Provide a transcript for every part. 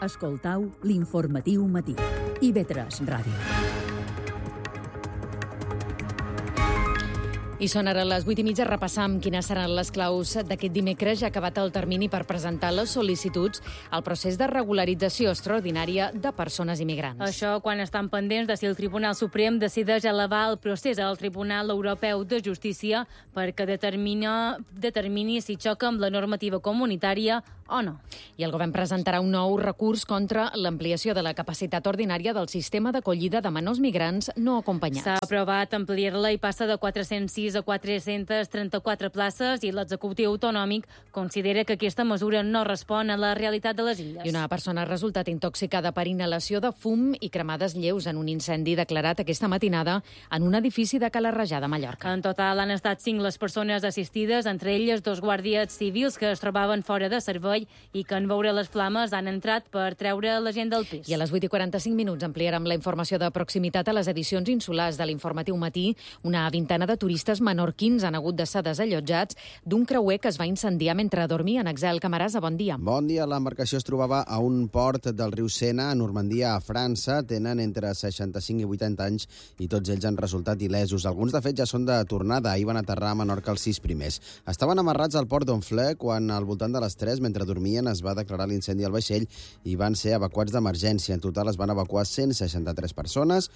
Escoltau l'informatiu matí. IB3 Ràdio. I són ara les 8:30. Repassam quines seran les claus d'aquest dimecres. Ja ha acabat el termini per presentar les sol·licituds al procés de regularització extraordinària de persones immigrants. Això quan estan pendents de si el Tribunal Suprem decideix elevar el procés al Tribunal Europeu de Justícia perquè determini si xoca amb la normativa comunitària o no. I el govern presentarà un nou recurs contra l'ampliació de la capacitat ordinària del sistema d'acollida de menors migrants no acompanyats. S'ha aprovat ampliar-la i passa de 406 a 434 places i l'executiu autonòmic considera que aquesta mesura no respon a la realitat de les illes. I una persona ha resultat intoxicada per inhalació de fum i cremades lleus en un incendi declarat aquesta matinada en un edifici de Cala Rajada, Mallorca. En total han estat 5 les persones assistides, entre elles 2 guàrdies civils que es trobaven fora de servei i que en veure les flames han entrat per treure la gent del pis. I a les 8:45 ampliarem la informació de proximitat a les edicions insulars de l'informatiu matí. Una vintena de turistes menorquins han hagut de ser desallotjats d'un creuer que es va incendiar mentre dormien. Axel Camarasa, bon dia. Bon dia. L'embarcació es trobava a un port del riu Sena, a Normandia, a França. Tenen entre 65 i 80 anys i tots ells han resultat il·lesos. Alguns, de fet, ja són de tornada. Ahir van aterrar a Menorca els 6 primers. Estaven amarrats al port d'Honfleur quan, al voltant de les 3, mentre dormien, es va declarar l'incendi al vaixell i van ser evacuats d'emergència. En total es van evacuar 163 persones,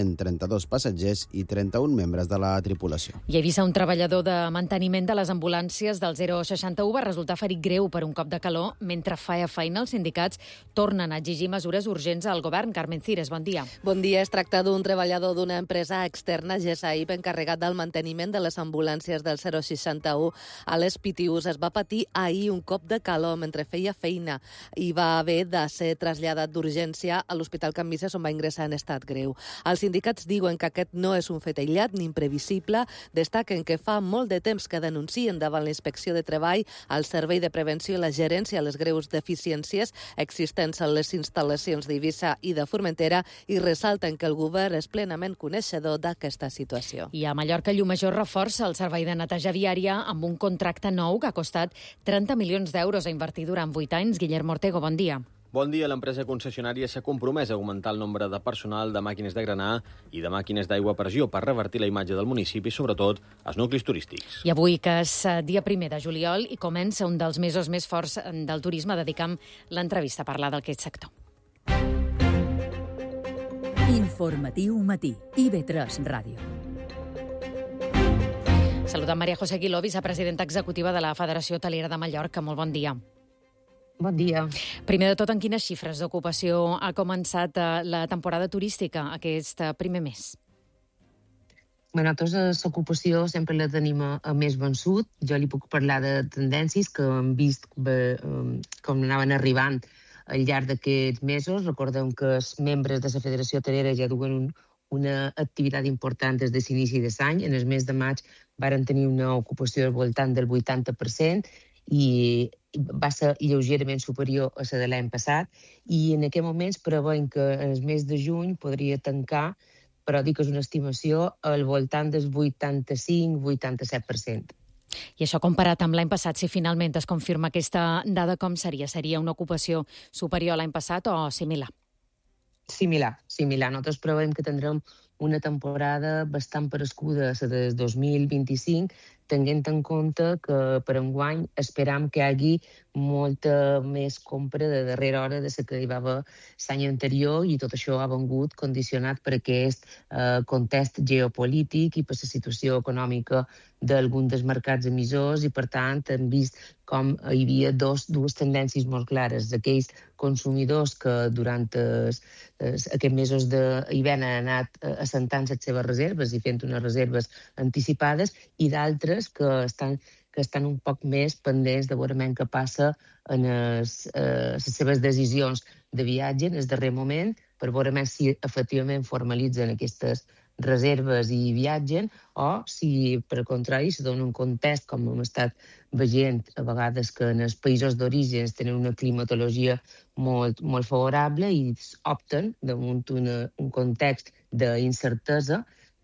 132 passatgers i 31 membres de la tripulació. I a Eivissa, un treballador de manteniment de les ambulàncies del 061 va resultar ferit greu per un cop de calor. Mentre feia feina, els sindicats tornen a exigir mesures urgents al govern. Carmen Cires, bon dia. Bon dia. Es tracta d'un treballador d'una empresa externa, GESAIP, encarregat del manteniment de les ambulàncies del 061 a les Pitius. Es va patir ahir un cop de calor mentre feia feina i va haver de ser traslladat d'urgència a l'Hospital Can Misses, on va ingressar en estat greu. Els sindicats diuen que aquest no és un fet aïllat ni imprevisible. Destaquen que fa molt de temps que denuncien davant la Inspecció de Treball, el Servei de Prevenció i la Gerència les greus deficiències existents en les instal·lacions d'Eivissa i de Formentera i ressalten que el govern és plenament coneixedor d'aquesta situació. I a Mallorca, Llumajor reforça el servei de neteja viària amb un contracte nou que ha costat 30 milions d'euros a invertir durant 8 anys. Guillermo Ortego, bon dia. Bon dia. L'empresa concessionària s'ha compromès a augmentar el nombre de personal de màquines de granar i de màquines d'aigua a pressió per revertir la imatge del municipi, sobretot als nuclis turístics. I avui, que és dia 1 de juliol, i comença un dels mesos més forts del turisme, dedicam l'entrevista a parlar d'aquest sector. Informatiu matí. IB3 Ràdio. Saludem Maria José Aguiló, vicepresidenta executiva de la Federació Hotelera de Mallorca. Molt bon dia. Bon dia. Primer de tot, en quines xifres d'ocupació ha començat la temporada turística aquest primer mes? Nosaltres l'ocupació sempre la tenim a més vençut. Jo li puc parlar de tendències que hem vist com anaven arribant al llarg d'aquests mesos. Recordem que els membres de la Federació Hotelera ja duen una activitat important des de l'inici de l'any. En el mes de maig varen tenir una ocupació al voltant del 80% i va ser lleugerament superior a la de l'any passat, i en aquest moments preveiem que en el mes de juny podria tancar, però dic que és una estimació, al voltant del 85-87%. I això comparat amb l'any passat, si finalment es confirma aquesta dada, com seria? Seria una ocupació superior a l'any passat o similar? Similar. Nosaltres preveiem que tindrem una temporada bastant parescuda a la del 2025, tenint en compte que per enguany esperam que hi hagi molta més compra de darrera hora de la que hi va haver l'any anterior, i tot això ha vengut condicionat per aquest context geopolític i per la situació econòmica d'alguns dels mercats emissors, i per tant hem vist com hi havia dues tendències molt clares, d'aquells consumidors que durant aquests mesos d'hivern han anat assentant les seves reserves i fent unes reserves anticipades, i d'altres que estan un poc més pendents de veure què passa en les seves decisions de viatge en el darrer moment, per veure si efectivament formalitzen aquestes reserves i viatgen, o si, per el contrari, se dona un context, com hem estat veient a vegades, que en els països d'origen tenen una climatologia molt, molt favorable i opten damunt un context d'incertesa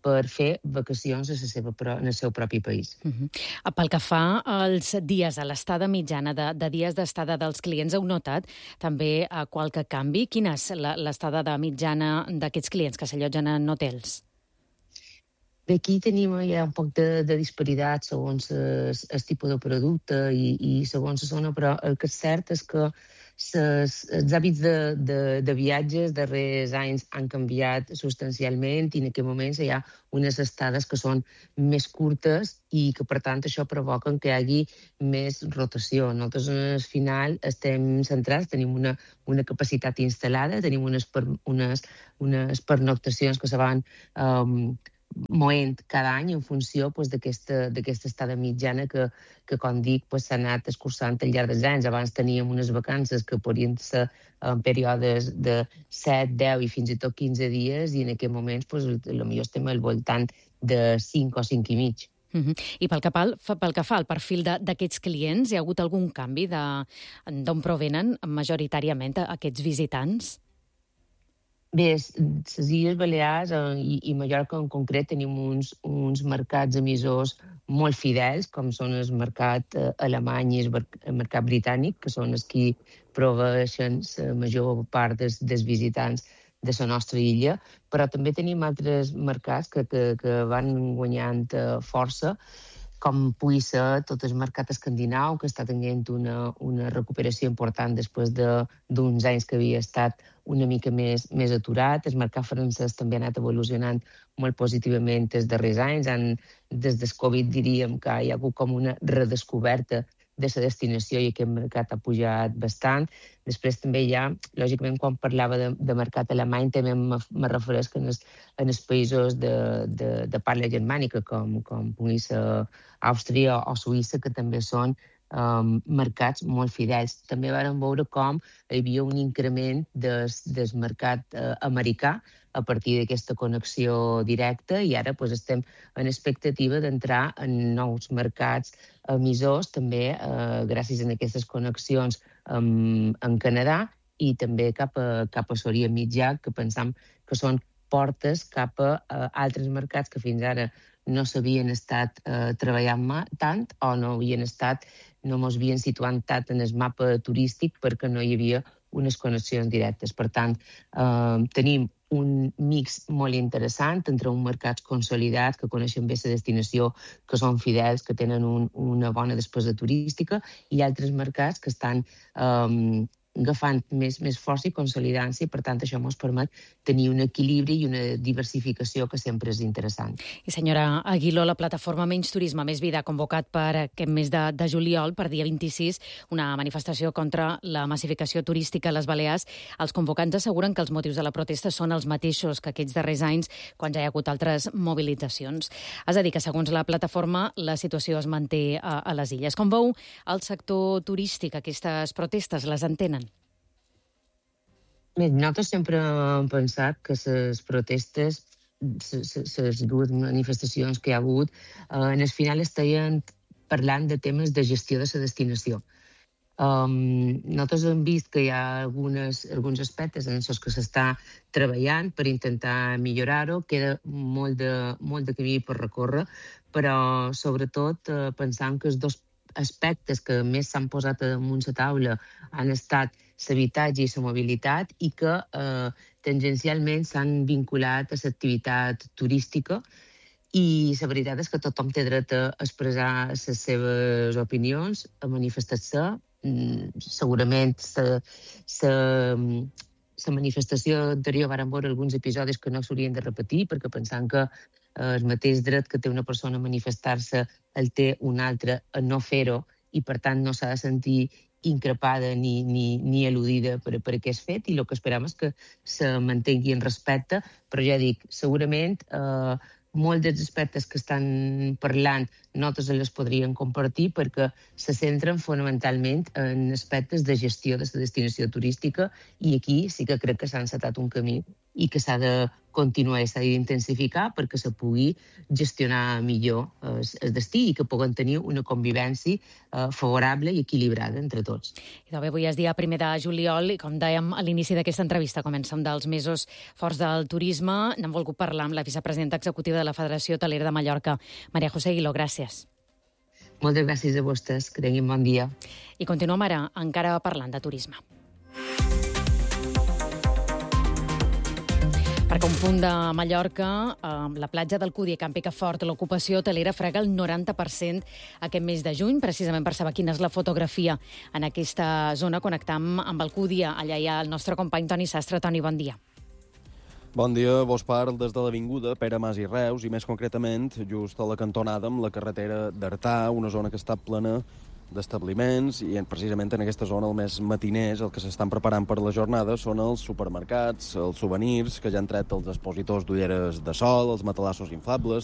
per fer vacacions en el seu propi país. Pel que fa als dies, a l'estada mitjana de dies d'estada dels clients, heu notat també qualque canvi? Quina és l'estada de mitjana d'aquests clients que s'allotgen en hotels? Bé, aquí tenim ja un poc de disparitat segons el tipus de producte i segons la zona, però el que és cert és que els hàbits de viatges darrers anys han canviat substancialment i en aquest moment hi ha unes estades que són més curtes i que, per tant, això provoca que hi hagi més rotació. Nosaltres, al final, estem centrats, tenim una capacitat instal·lada, tenim unes pernoctacions que se van moent cada any en funció d'aquesta estada mitjana que, com dic, s'ha anat escurçant al llarg dels anys. Abans teníem unes vacances que podien ser en períodes de 7, 10 i fins i tot 15 dies i en aquest moment potser estem al voltant de 5 o 5 i mig. I pel que fa al perfil d'aquests clients, hi ha hagut algun canvi d'on provenen majoritàriament aquests visitants? Bé, les Illes Balears i Mallorca en concret tenim uns mercats emissors molt fidels, com són el mercat alemany i el mercat britànic, que són els que proveeixen la major part dels visitants de la nostra illa, però també tenim altres mercats que van guanyant força, com pugui ser tot el mercat escandinau, que està tenint una recuperació important després d'uns anys que havia estat una mica més aturat. El mercat francès també ha anat evolucionant molt positivament els darrers anys. Des del Covid diríem que hi ha hagut com una redescoberta de la destinació i aquest mercat ha pujat bastant. Després també hi ha, lògicament, quan parlava de mercat alemany, també me refereix que en els països de parla germànica, com pugui ser Àustria o Suïssa, que també són mercats molt fidels. També vam veure com hi havia un increment del mercat americà a partir d'aquesta connexió directa i ara estem en expectativa d'entrar en nous mercats emissors, també gràcies a aquestes connexions en Canadà i també cap a Orient Mitjà, que pensam que són portes cap a altres mercats que fins ara no s'havien estat treballant tant o no mos havien situat tant en el mapa turístic perquè no hi havia unes connexions directes. Per tant, tenim un mix molt interessant entre uns mercats consolidats que coneixen bé la destinació, que són fidels, que tenen una bona despesa turística, i altres mercats que estan agafant més força i consolidant-se, i per tant això ens permet tenir un equilibri i una diversificació que sempre és interessant. I senyora Aguiló, la plataforma Menys Turisme, Més Vida ha convocat per aquest mes de juliol, per dia 26, una manifestació contra la massificació turística a les Balears. Els convocants asseguren que els motius de la protesta són els mateixos que aquests darrers anys, quan ja hi ha hagut altres mobilitzacions. És a dir, que segons la plataforma, la situació es manté a les illes. Com veu el sector turístic aquestes protestes? Les entenen? Bé, nosaltres sempre hem pensat que les protestes, les dues manifestacions que hi ha hagut, en el final estaven parlant de temes de gestió de la destinació. Nosaltres hem vist que hi ha alguns aspectes en els que s'està treballant per intentar millorar-ho. Queda molt de camí per recórrer, però sobretot pensant que els dos aspectes que més s'han posat damunt la taula han estat l'habitatge i la mobilitat i que tangencialment s'han vinculat a l'activitat turística. I la veritat és que tothom té dret a expressar les seves opinions, a manifestar-se. Segurament la manifestació anterior vàrem veure alguns episodis que no s'haurien de repetir, perquè pensant que el mateix dret que té una persona a manifestar-se el té una altra a no fer-ho i, per tant, no s'ha de sentir increpada ni al·ludida per aquest fet, i el que esperam és que se mantengui en respecte, però ja dic, segurament molts dels aspectes que estan parlant nosaltres les podríem compartir perquè se centren fonamentalment en aspectes de gestió de la destinació turística i aquí sí que crec que s'ha encetat un camí i que s'ha de continuar i s'ha d'intensificar perquè se pugui gestionar millor el destí i que puguem tenir una convivència favorable i equilibrada entre tots. I bé, avui és dia 1 de juliol i, com dèiem a l'inici d'aquesta entrevista, comença un dels mesos forts del turisme. N'hem volgut parlar amb la vicepresidenta executiva de la Federació Hotelera de Mallorca, Maria José Aguiló. Gràcies. Moltes gràcies a vostès. Que tinguin bon dia. I continuem ara encara parlant de turisme. Perquè un punt de Mallorca, la platja d'Alcúdia, Camp Picafort, l'ocupació hotelera frega el 90% aquest mes de juny. Precisament per saber quina és la fotografia en aquesta zona, connectam amb Alcúdia. Allà hi ha el nostre company Toni Sastre. Toni, bon dia. Bon dia, vos parl des de l'avinguda Pere Mas i Reus, i més concretament just a la cantonada amb la carretera d'Artà, una zona que està plena d'establiments, i precisament en aquesta zona el més matiners, el que s'estan preparant per la jornada són els supermercats, els souvenirs, que ja han tret els expositors d'ulleres de sol, els matalassos inflables,